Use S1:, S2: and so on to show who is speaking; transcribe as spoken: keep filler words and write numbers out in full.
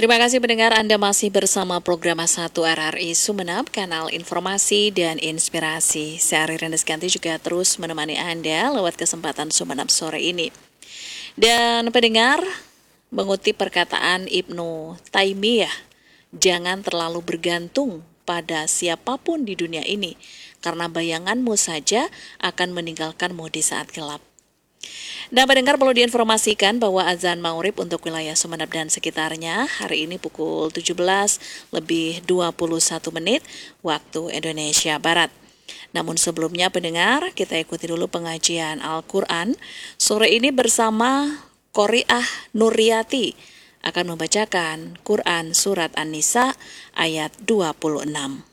S1: Terima kasih pendengar, Anda masih bersama program satu R R I Sumeneb, kanal informasi dan inspirasi. Saya Ari Rendeskianti juga terus menemani Anda lewat kesempatan Sumeneb sore ini. Dan pendengar, mengutip perkataan Ibnu Taimiyah, jangan terlalu bergantung pada siapapun di dunia ini, karena bayanganmu saja akan meninggalkanmu di saat gelap. Dan pendengar, perlu diinformasikan bahwa azan maghrib untuk wilayah Sumeneb dan sekitarnya hari ini pukul tujuh belas lebih dua puluh satu menit waktu Indonesia Barat. Namun sebelumnya pendengar, kita ikuti dulu pengajian Al-Quran sore ini bersama Qori'ah Nuryati akan membacakan Quran Surat An-Nisa ayat dua puluh enam.